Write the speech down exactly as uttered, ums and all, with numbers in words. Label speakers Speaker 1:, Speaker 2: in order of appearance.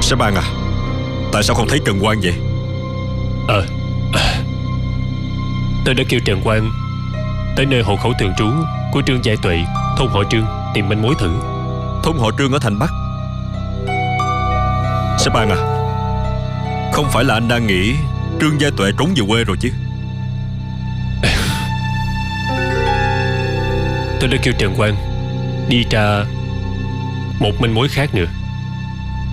Speaker 1: Sếp An à, tại sao không thấy Trần Quang vậy?
Speaker 2: Ờ à, Tôi đã kêu Trần Quang tới nơi hộ khẩu thường trú của Trương Giai Tuệ, thôn họ Trương, tìm manh mối thử.
Speaker 1: Thôn họ Trương ở thành Bắc. Sếp An à, không phải là anh đang nghĩ Trương Giai Tuệ trốn về quê rồi chứ?
Speaker 2: Tôi đã kêu Trần Quang đi tra một manh mối khác nữa.